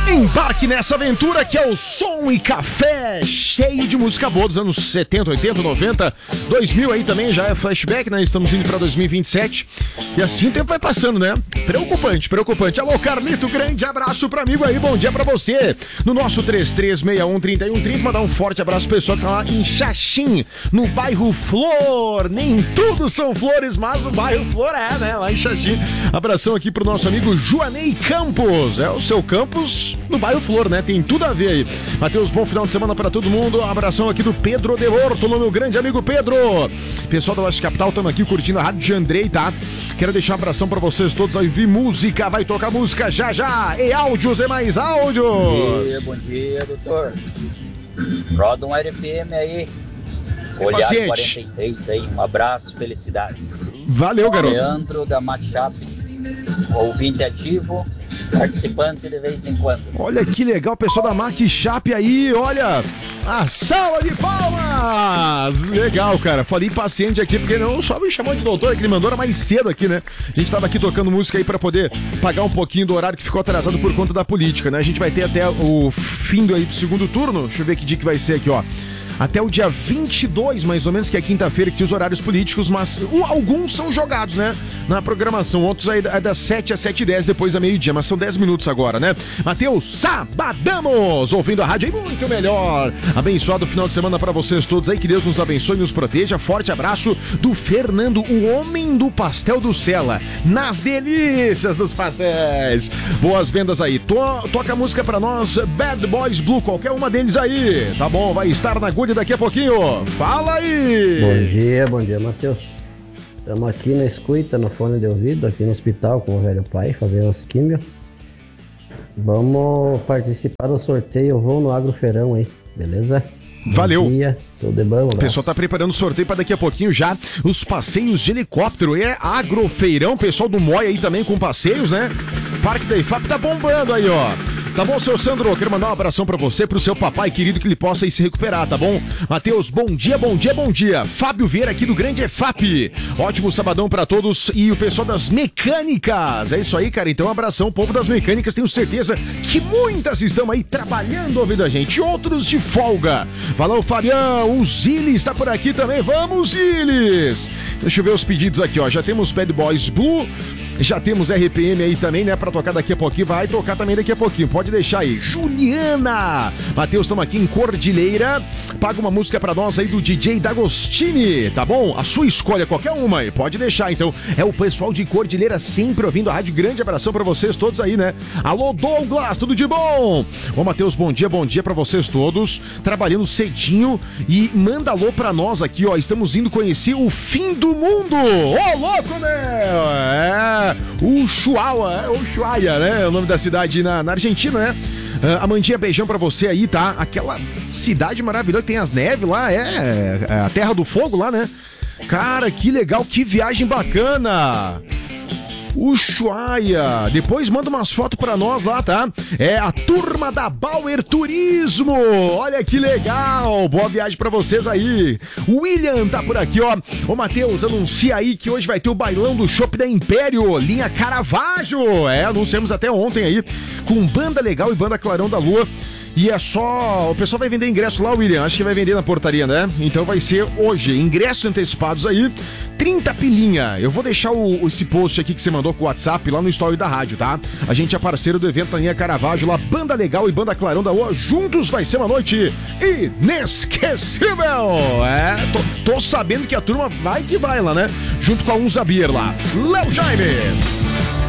Embarque nessa aventura que é o Som e Café, cheio de música boa dos anos 70, 80, 90, 2000 aí também, já é flashback, né? Estamos indo pra 2027 e assim o tempo vai passando, né? Preocupante. Alô, Carlito, grande abraço pro amigo aí, bom dia pra você. No nosso 3361-3130, mandar um forte abraço pro pessoal que tá lá em Xaxim, no bairro Flor. Nem tudo são flores, mas o bairro Flor é, né? Lá em Xaxim. Abração aqui pro nosso amigo Joanei Campos. É o seu campus no bairro Flor, né? Tem tudo a ver aí. Matheus, bom final de semana pra todo mundo. Abração aqui do Pedro de Horto, meu grande amigo Pedro. Pessoal da Oeste Capital, estamos aqui curtindo a Rádio de Andrei, tá? Quero deixar um abração pra vocês todos aí. Vi música, vai tocar música já. E áudios, e mais áudios. Bom dia, doutor. Roda um RPM aí. Olhar 43 aí. Um abraço, felicidades. Valeu, garoto. Leandro da Matchap, ouvinte ativo, participante de vez em quando. Olha que legal, pessoal da Matchap aí, olha, a salva de palmas! Legal, cara, falei paciente aqui, porque não só me chamou de doutor, que ele mandou era mais cedo aqui, né? A gente tava aqui tocando música aí pra poder pagar um pouquinho do horário que ficou atrasado por conta da política, né? A gente vai ter até o fim do segundo turno, deixa eu ver que dia que vai ser aqui, ó. Até o dia 22, mais ou menos, que é quinta-feira, que tem os horários políticos, mas alguns são jogados, né, na programação. Outros aí é das 7 às 7h10, depois da meio-dia, mas são 10 minutos agora, né? Matheus, sabadamos! Ouvindo a rádio aí muito melhor. Abençoado final de semana pra vocês todos aí, que Deus nos abençoe e nos proteja. Forte abraço do Fernando, o homem do pastel do Sela, nas delícias dos pastéis. Boas vendas aí. Toca a música pra nós, Bad Boys Blue, qualquer uma deles aí, tá bom? Vai estar na agulha daqui a pouquinho. Fala aí! Bom dia, Matheus. Estamos aqui na escuta, no fone de ouvido, aqui no hospital com o velho pai, fazendo as químio. Vamos participar do sorteio, vou no Agrofeirão aí, beleza? Valeu! Bom dia, tudo de bom, o pessoal tá preparando o sorteio para daqui a pouquinho já, os passeios de helicóptero, é Agrofeirão, pessoal do Moi aí também com passeios, né? Parque da IFAP tá bombando aí, ó. Tá bom, seu Sandro? Quero mandar um abração pra você, pro seu papai querido, que ele possa aí se recuperar, tá bom? Matheus, bom dia. Fábio Vieira aqui do Grande EFAP. Ótimo sabadão pra todos e o pessoal das mecânicas. É isso aí, cara. Então, um abração, povo das mecânicas. Tenho certeza que muitas estão aí trabalhando ouvindo a gente. Outros de folga. Valeu, Fabião. O Zilis tá por aqui também. Vamos, Zilis! Deixa eu ver os pedidos aqui, ó. Já temos Bad Boys Blue. Já temos RPM aí também, né, pra tocar daqui a pouquinho. Vai tocar também daqui a pouquinho, pode deixar aí. Juliana! Matheus, estamos aqui em Cordilheira. Paga uma música pra nós aí do DJ D'Agostini, tá bom? A sua escolha, qualquer uma aí, pode deixar. Então, é o pessoal de Cordilheira sempre ouvindo a rádio. Grande abração pra vocês todos aí, né? Alô, Douglas, tudo de bom? Ô, Matheus, bom dia pra vocês todos. Trabalhando cedinho e manda alô pra nós aqui, ó. Estamos indo conhecer o fim do mundo. Ô, louco, né? Ushuaia, né? É o nome da cidade na Argentina, né? Amandinha, beijão pra você aí, tá? Aquela cidade maravilhosa que tem as neves lá, é a Terra do Fogo lá, né? Cara, que legal, que viagem bacana! Ushuaia, depois manda umas fotos pra nós lá, tá? É a turma da Bauer Turismo, olha que legal, boa viagem pra vocês aí. O William tá por aqui, ó. Ô, Matheus, anuncia aí que hoje vai ter o bailão do Chopp da Império, linha Caravaggio. Anunciamos até ontem aí, com banda legal e banda Clarão da Lua. E é só... O pessoal vai vender ingresso lá, William. Acho que vai vender na portaria, né? Então vai ser hoje. Ingressos antecipados aí, 30 pilinha. Eu vou deixar esse post aqui que você mandou com o WhatsApp lá no story da rádio, tá? A gente é parceiro do evento da linha Caravaggio lá, banda legal e banda Clarão da Lua. Juntos vai ser uma noite inesquecível. Tô sabendo que a turma vai que vai lá, né? Junto com a Unzabir lá. Léo Jaime.